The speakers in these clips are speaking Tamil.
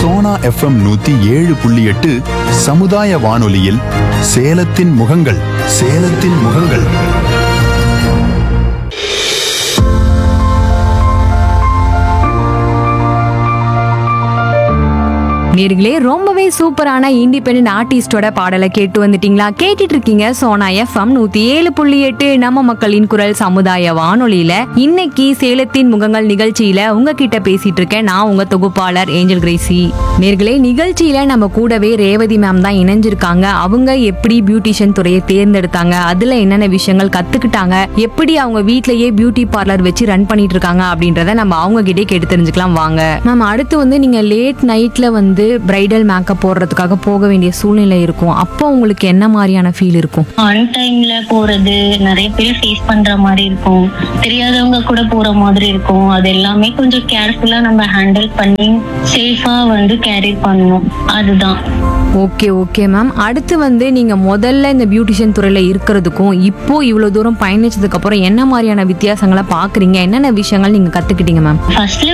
சோனா எஃப்எம் 107.8 சமுதாய வானொலியில் சேலத்தின் முகங்கள் சேலத்தின் முகங்கள். நேர்களே, ரொம்பவே சூப்பரான இண்டிபெண்டன்ட் ஆர்டிஸ்டோட பாடலை கேட்டு வந்துட்டீங்களா? கேட்டுட்டு இருக்கீங்க சோனா எஃப்எம் 107.8 நம்ம மக்களின் குரல் சமுதாய வானொலியில. இன்னைக்கு சேலத்தின் முகங்கள் நிகழ்ச்சியில உங்ககிட்ட பேசிட்டு இருக்கேன் நான், உங்க தொகுப்பாளர் ஏஞ்சல் கிரேசி. நேர்களே, நிகழ்ச்சியில நம்ம கூடவே ரேவதி மேம் தான் இணைஞ்சிருக்காங்க. அவங்க எப்படி பியூட்டிஷியன் துறையை தேர்ந்தெடுத்தாங்க, அதுல என்னென்ன விஷயங்கள் கத்துக்கிட்டாங்க, எப்படி அவங்க வீட்லயே பியூட்டி பார்லர் வச்சு ரன் பண்ணிட்டு இருக்காங்க அப்படின்றத நம்ம அவங்க கிட்டே கேட்டு தெரிஞ்சுக்கலாம் வாங்க. மேம், அடுத்து நீங்க லேட் நைட்ல பிரைடல் மேக்கப் போடுறதுக்காக போக வேண்டிய சூழ்நிலை இருக்கும். அப்போ உங்களுக்கு என்ன மாதிரியான ஃபீல் இருக்கும்? ஆன் டைம்ல போறது நிறைய பேர் ஃபேஸ் பண்ற மாதிரி இருக்கும், தெரியாதவங்க கூட போற மாதிரி இருக்கும். அது எல்லாமே கொஞ்சம் கேர்ஃபுல்லா நம்ம ஹேண்டில் பண்ணி சேஃபா கேரி பண்ணணும். அதுதான். Okay ma'am. அடுத்து நீங்க முதல்ல இந்த பியூட்டிஷியன் துறையில இருக்கிறதுக்கும் இப்போ இவ்வளவு தூரம் பயணிச்சதுக்கு அப்புறம் என்ன மாதிரியான வித்தியாசங்களை பாக்குறீங்க, என்னென்ன விஷயங்கள் நீங்க கத்துக்கிட்டீங்க மேம்? ஃபர்ஸ்ட்ல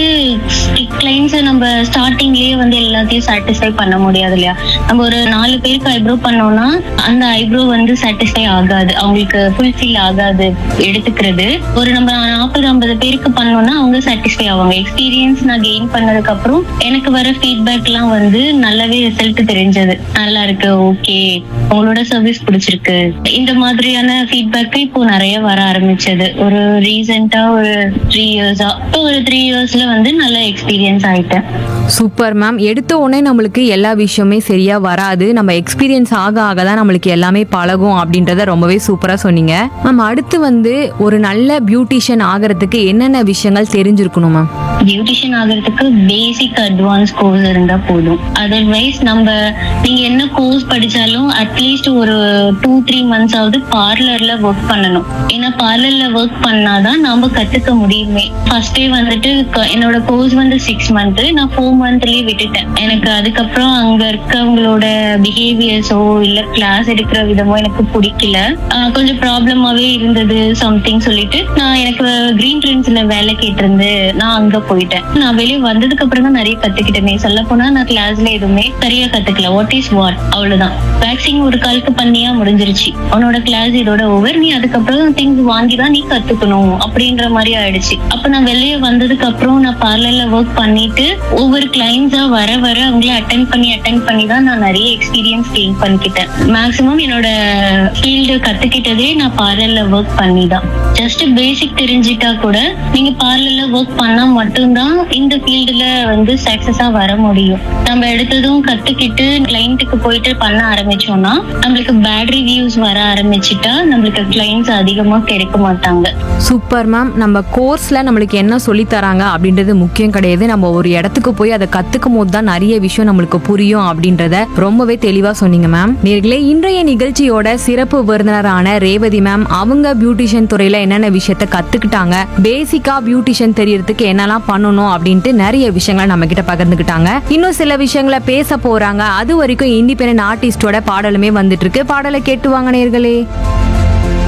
கிளைண்ட்ஸ் நம்ம ஸ்டார்டிங்லயே எல்லாத்தையும் சாட்டிஸ்ஃபை பண்ண முடியாது இல்லையா? நம்ம ஒரு 4 பேருக்கு ஐப்ரோ பண்ணோம்னா அந்த ஐப்ரோ சாட்டிஸ்ஃபை ஆகாது, அவங்களுக்கு ஃபுல்ஃபில் ஆகாது எடுத்துக்கிறது. ஒரு நம்ம 40-50 பேருக்கு பண்ணோம்னா அவங்க சாட்டிஸ்ஃபை ஆவாங்க. எக்ஸ்பீரியன்ஸ் நான் கெயின் பண்ணதுக்கு அப்புறம் எனக்கு வர ஃபீட்பேக் எல்லாம் நல்லாவே ரிசல்ட் தெரிஞ்சது. நல்லா இருக்கு, ஓகே, உங்களோட சர்வீஸ் பிடிச்சிருக்கு, இந்த மாதிரியான ஃபீட்பேக் இப்போ நிறைய வர ஆரம்பிச்சது. ஒரு ரீசெண்டா ஒரு 3 இயர்ஸா, இப்போ ஒரு 3 இயர்ஸ்ல நல்ல எக்ஸ்பீரியன்ஸ் ஆயிட்டேன். Super ma'am. எடுத்த உடனே நம்மளுக்கு எல்லா விஷயமே சரியா வராது, நம்ம எக்ஸ்பீரியன்ஸ் ஆக தான் நம்மளுக்கு எல்லாமே பழகும் அப்படின்றத ரொம்பவே சூப்பரா சொன்னீங்க மேம். அடுத்து ஒரு நல்ல பியூட்டிஷியன் ஆகிறதுக்கு என்னென்ன விஷயங்கள் தெரிஞ்சிருக்கணும் மேம்? பியூட்டிஷியன் ஆகிறதுக்கு பேசிக் அட்வான்ஸ் கோர்ஸ் இருந்தா போதும். அதர்வைஸ் நீங்க என்ன கோர்ஸ் படிச்சாலும் அட்லீஸ்ட் ஒரு 2-3 months ஆவது பார்லர்ல ஒர்க் பண்ணணும். ஏன்னா பார்லர்ல ஒர்க் பண்ணாதான் நாம கத்துக்க முடியுமே. ஃபர்ஸ்டே என்னோட கோர்ஸ் 6 months, நான் 4 monthsலயே விட்டுட்டேன். எனக்கு அதுக்கப்புறம் அங்க இருக்கவங்களோட பிஹேவியர்ஸோ இல்ல கிளாஸ் எடுக்கிற விதமோ எனக்கு பிடிக்கல, கொஞ்சம் ப்ராப்ளமாவே இருந்தது சம்திங் சொல்லிட்டு நான் எனக்கு கிரீன் ட்ரெண்ட்ஸ்ல வேலை கேட்டிருந்து நான் அங்க போயிட்டேன். நான் வெளியே வந்ததுக்கு அப்புறம் தான் நிறைய கத்துக்கிட்டேனே. சொல்ல போனா நான் கிளாஸ்ல எதுவுமே சரியா கத்துக்கல. வாட் இஸ் வாட், அவ்வளவுதான். வேக்சிங் ஒரு காலுக்கு பண்ணியா முடிஞ்சிருச்சு, உன்னோட கிளாஸ் இதோட ஓவர், நீ அதுக்கப்புறம் திங்ஸ் வாங்கிதான் நீ கத்துக்கணும் அப்படின்ற மாதிரி ஆயிடுச்சு. அப்ப நான் வெளியே வந்ததுக்கு அப்புறம் நான் பார்லர்ல ஒர்க் பண்ணிட்டு ஒவ்வொரு கிளைண்ட்ஸா வர அவங்கள அட்டென்ட் பண்ணி தான் நான் நிறைய எக்ஸ்பீரியன்ஸ் கெயின் பண்ணிக்கிட்டேன். மேக்சிமம் என்னோட ஃபீல்டு கத்துக்கிட்டதே நான் பார்லர்ல ஒர்க் பண்ணி தான். ஜஸ்ட் பேசிக் தெரிஞ்சிட்டா கூட நீங்க பார்லர்ல ஒர்க் பண்ணா மட்டும்தான் இந்த ஃபீல்டுல சக்சஸா வர முடியும். நம்ம எடுத்ததும் கத்துக்கிட்டு கிளைண்ட்டுக்கு போயிட்டு பண்ண ஆரம்பிச்சோம்னா நம்மளுக்கு பேட் ரிவ்யூஸ் வர ஆரம்பிச்சுட்டா நம்மளுக்கு கிளைண்ட்ஸ் அதிகமா கிடைக்க மாட்டாங்க. Super ma'am. நம்ம கோர்ஸ்ல நம்மளுக்கு என்ன சொல்லி தராங்க அப்படின்றது முக்கியம் கிடையாது, நம்ம ஒரு இடத்துக்கு போய் அதை கத்துக்கும் போது தான் நிறைய விஷயம் நம்மளுக்கு புரியும் அப்படின்றத ரொம்பவே தெளிவா சொன்னீங்க மேம். நேர்களே, இன்றைய நிகழ்ச்சியோட சிறப்பு விருந்தினரான ரேவதி மேம் அவங்க பியூட்டிஷியன் துறையில என்னென்ன விஷயத்த கத்துக்கிட்டாங்க, பேசிக்கா பியூட்டிஷியன் தெரியறதுக்கு என்னெல்லாம் பண்ணணும் அப்படின்ட்டு நிறைய விஷயங்களை நம்ம கிட்ட பகிர்ந்துக்கிட்டாங்க. இன்னும் சில விஷயங்களை பேச போறாங்க. அது வரைக்கும் இண்டிபெண்டன்ட் ஆர்டிஸ்டோட பாடலுமே வந்துட்டு இருக்கு. பாடலை கேட்டு வாங்க நேர்களே.